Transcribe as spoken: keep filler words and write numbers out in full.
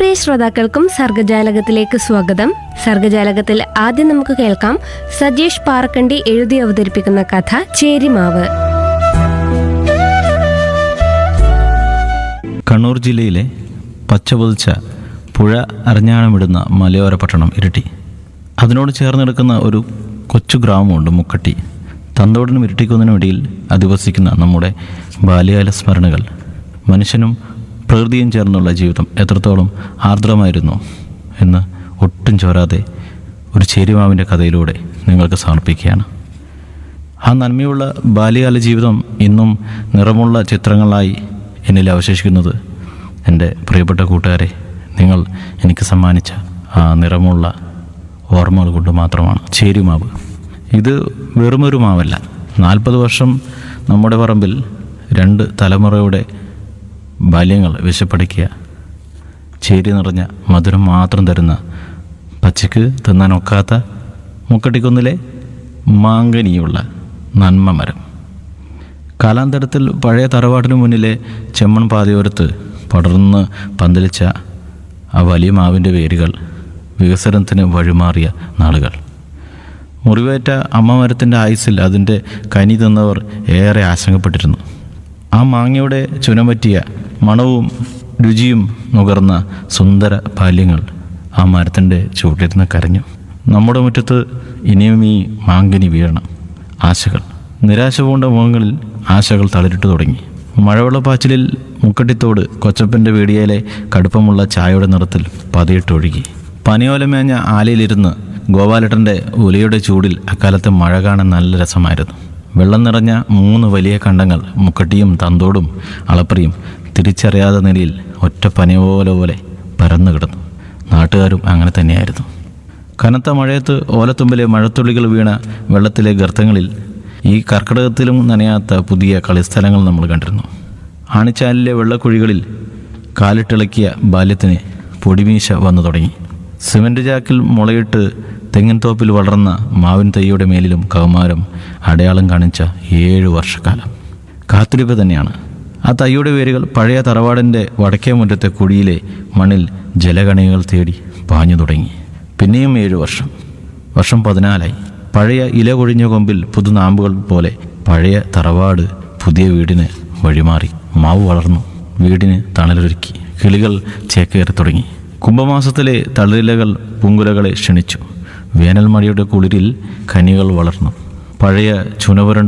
പ്രിയ ശ്രോതാക്കൾക്കും സർഗജാലകത്തിലേക്ക് സ്വാഗതം. സർഗജാലകത്തിൽ ആദ്യം നമുക്ക് കേൾക്കാം സജീഷ് പാറക്കണ്ടി എഴുതി അവതരിപ്പിക്കുന്ന കഥ ചേരിമാവ്. കണ്ണൂർ ജില്ലയിലെ പച്ചപൊതിച്ച പുഴ അരഞ്ഞാണമിടുന്ന മലയോര പട്ടണം ഇരിട്ടി. അതിനോട് ചേർന്ന് കിടക്കുന്ന ഒരു കൊച്ചു ഗ്രാമമുണ്ട് മുക്കട്ടി. തന്തോടിനും ഇരിട്ടിക്കുന്നതിനും ഇടയിൽ അധിവസിക്കുന്ന നമ്മുടെ ബാല്യകാല സ്മരണകൾ, മനുഷ്യനും പ്രകൃതിയും ചേർന്നുള്ള ജീവിതം എത്രത്തോളം ആർദ്രമായിരുന്നു എന്ന് ഒട്ടും ചോരാതെ ഒരു ചേരിമാവിൻ്റെ കഥയിലൂടെ നിങ്ങൾക്ക് സമർപ്പിക്കുകയാണ്. ആ നന്മയുള്ള ബാല്യകാല ജീവിതം ഇന്നും നിറമുള്ള ചിത്രങ്ങളായി എന്നിൽ അവശേഷിക്കുന്നത് എൻ്റെ പ്രിയപ്പെട്ട കൂട്ടുകാരെ, നിങ്ങൾ എനിക്ക് സമ്മാനിച്ച ആ നിറമുള്ള ഓർമ്മകൾ കൊണ്ട് മാത്രമാണ്. ചേരിമാവ് ഇത് വെറുമൊരു മാവല്ല. നാൽപ്പത് വർഷം നമ്മുടെ പറമ്പിൽ രണ്ട് തലമുറയുടെ ബാല്യങ്ങൾ വിശപ്പടക്കിയ, ചേരി നിറഞ്ഞ മധുരം മാത്രം തരുന്ന, പച്ചക്ക് തിന്നാനൊക്കാത്ത മുക്കട്ടിക്കുന്നിലെ മാങ്കനിയുള്ള നന്മ മരം. കാലാന്തരത്തിൽ പഴയ തറവാട്ടിനു മുന്നിലെ ചെമ്മൺ പാതയോരത്ത് പടർന്ന് പന്തലിച്ച ആ വലിയ മാവിൻ്റെ വേരുകൾ വികസനത്തിന് വഴിമാറിയ നാളുകൾ. മുറിവേറ്റ അമ്മമരത്തിൻ്റെ ആയുസ്സിൽ അതിൻ്റെ കനി തിന്നവർ ഏറെ ആശങ്കപ്പെട്ടിരുന്നു. ആ മാങ്ങയുടെ ചുനം പറ്റിയ മണവും രുചിയും നുകർന്ന സുന്ദര ബാല്യങ്ങൾ ആ മരത്തിൻ്റെ ചുവട്ടിരുന്ന് കരഞ്ഞു. നമ്മുടെ മുറ്റത്ത് ഇനിയും ഈ മാങ്കനി വീഴണം. ആശകൾ, നിരാശ പൂണ്ട മുഖങ്ങളിൽ ആശകൾ തളിരിട്ട് തുടങ്ങി. മഴവെള്ളപ്പാച്ചിലിൽ മുക്കട്ടിത്തോട് കൊച്ചപ്പൻ്റെ വീടിയയിലെ കടുപ്പമുള്ള ചായയുടെ നിറത്തിൽ പതിയിട്ടൊഴുകി. പനിയോലമേഞ്ഞ ആലയിലിരുന്ന് ഗോപാലട്ടൻ്റെ ഉലയുടെ ചൂടിൽ അക്കാലത്ത് മഴ കാണാൻ നല്ല രസമായിരുന്നു. വെള്ളം നിറഞ്ഞ മൂന്ന് വലിയ കണ്ടങ്ങൾ മുക്കട്ടിയും തന്തോടും അളപ്പറിയും തിരിച്ചറിയാത്ത നിലയിൽ ഒറ്റ പനിയോല പോലെ പരന്നു കിടന്നു. നാട്ടുകാരും അങ്ങനെ തന്നെയായിരുന്നു. കനത്ത മഴയത്ത് ഓലത്തുമ്പിലെ മഴത്തുള്ളികൾ വീണ വെള്ളത്തിലെ ഗർത്തങ്ങളിൽ ഈ കർക്കിടകത്തിലും നനയാത്ത പുതിയ കളിസ്ഥലങ്ങൾ നമ്മൾ കണ്ടിരുന്നു. ആണിച്ചാലിലെ വെള്ളക്കുഴികളിൽ കാലിട്ടിളക്കിയ ബാല്യത്തിന് പൊടിമീശ വന്നു തുടങ്ങി. സിമൻറ്റ് ചാക്കിൽ മുളയിട്ട് തെങ്ങിൻ തോപ്പിൽ വളർന്ന മാവിൻ തൈയുടെ മേലിലും കൗമാരം അടയാളം കാണിച്ച ഏഴു വർഷക്കാലം കാത്തിരിപ്പ് തന്നെയാണ്. ആ തൈയുടെ വേരുകൾ പഴയ തറവാടിൻ്റെ വടക്കേ മുറ്റത്തെ കുഴിയിലെ മണ്ണിൽ ജലകണികൾ തേടി പാഞ്ഞു തുടങ്ങി. പിന്നെയും ഏഴു വർഷം. വർഷം പതിനാലായി. പഴയ ഇല കൊഴിഞ്ഞ കൊമ്പിൽ പുതുനാമ്പുകൾ പോലെ പഴയ തറവാട് പുതിയ വീടിന് വഴിമാറി. മാവ് വളർന്നു, വീടിന് തണലൊരുക്കി, കിളികൾ ചേക്കേറി തുടങ്ങി. കുംഭമാസത്തിലെ തളിരിലകൾ പൂങ്കുലകളെ ക്ഷണിച്ചു. വേനൽ മഴയുടെ കുളിരിൽ കനികൾ വളർന്നു. പഴയ ചുനപുരണ്ട